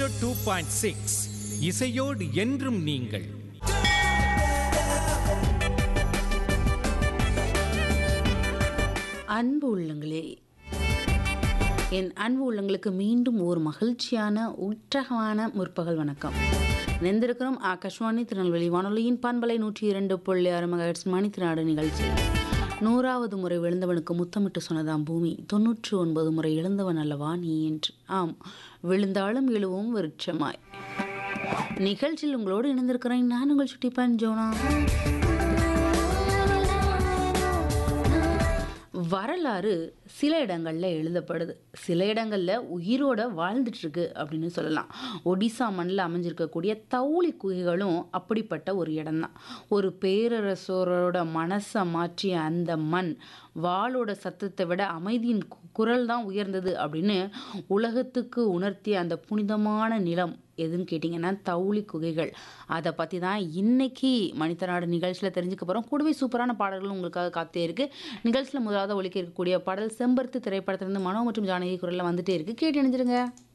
102.6 இசையோடு என்றும் நீங்கள். அன்பு உள்ளங்களே, என் அன்பு உள்ளங்களுக்கு மீண்டும் ஒரு மகிழ்ச்சியான உற்சாகமான முற்பகல் வணக்கம். இணைந்திருக்கிறோம் ஆகாஷ்வாணி திருநெல்வேலி வானொலியின் பண்பலை 102.6 மெகாஹெர்ட்ஸ் மணித்திராடு நிகழ்ச்சி. 100வது முறை விழுந்தவனுக்கு முத்தமிட்டு சொன்னதாம் பூமி, 99 முறை எழுந்தவன் அல்லவா நீ என்று. ஆம், விழுந்தாலும் எழுவும் விருட்சமாய். நிகழ்ச்சியில் உங்களோடு இணைந்திருக்கிறேன் நான் உங்கள் சுட்டிப்பான் ஜோனா. வரலாறு சில இடங்களில் எழுதப்படுது, சில இடங்களில் உயிரோட வாழ்ந்துட்டு இருக்கு அப்படின்னு சொல்லலாம். ஒடிசா மண்ணில் அமைஞ்சிருக்கக்கூடிய தவுளி குகைகளும் அப்படிப்பட்ட ஒரு இடம்தான். ஒரு பேரரசரோட மனசை மாற்றிய அந்த மண் வாளோட சத்தத்தை விட அமைதியின் குரல் தான் உயர்ந்தது அப்படின்னு உலகத்துக்கு உணர்த்திய அந்த புனிதமான நிலம் எதுன்னு கேட்டிங்கன்னா தவுளி குகைகள். அதை பற்றி தான் இன்னைக்கு மனிதநாடு நிகழ்ச்சியில் தெரிஞ்சுக்க போகிறோம். கூடவே சூப்பரான பாடல்களும் உங்களுக்காக காத்தே இருக்குது. நிகழ்ச்சியில் முதலாவது ஒலிக்க இருக்கக்கூடிய பாடல் செம்பருத்தி திரைப்படத்திலிருந்து மனோ மற்றும் ஜானகி குரலில் வந்துட்டே இருக்குது. கேட்டு இணைஞ்சிருங்க.